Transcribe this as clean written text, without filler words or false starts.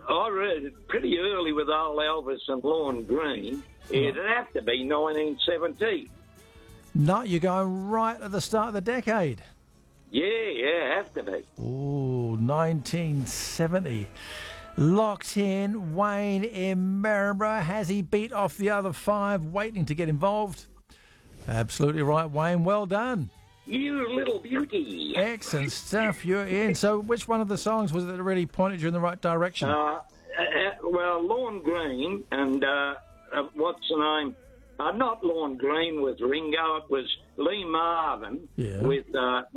I read it pretty early with old Elvis and Lorne Green. It'd have to be 1970. No, you're going right at the start of the decade. Yeah, have to be. Ooh, 1970. Locked in, Wayne in Maryborough. Has he beat off the other five waiting to get involved? Absolutely right, Wayne. Well done. You little beauty. Excellent stuff. You're in. So which one of the songs was it that really pointed you in the right direction? Well, Lorne Green and what's the name? Not Lorne Green with Ringo. It was Lee Marvin with